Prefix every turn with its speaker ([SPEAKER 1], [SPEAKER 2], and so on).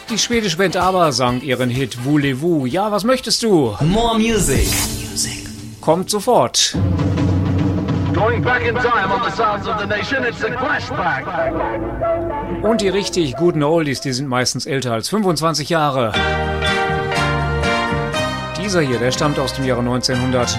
[SPEAKER 1] Die schwedische Band ABBA sang ihren Hit Voulez-vous. Ja, was möchtest du?
[SPEAKER 2] More music.
[SPEAKER 1] Kommt sofort.
[SPEAKER 3] Going back in time on the sounds of the nation, it's a flashback.
[SPEAKER 1] Und die richtig guten Oldies, die sind meistens älter als 25 Jahre. Dieser hier, der stammt aus dem Jahre 1900.